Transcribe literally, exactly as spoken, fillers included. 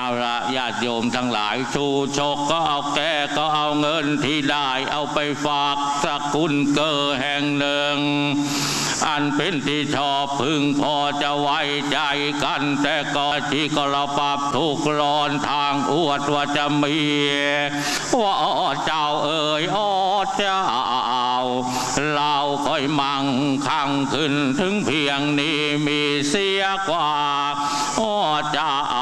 เอาละญาติโยมทั้งหลายชูชกก็เอาแก้ก็เอาเงินที่ได้เอาไปฝากสกุลเกอแห่งหนึ่งอันเป็นที่ชอบพึงพอจะไว้ใจกันแต่ก็ที่ก็เราปรับทุกรอนทางอวดว่าจะมีว่าเจ้าเอ๋ยอ้อเจ้าเราค่อยมั่งคั่งขึ้นถึงเพียงนี้มีเสียกว่าอ้อเจ้า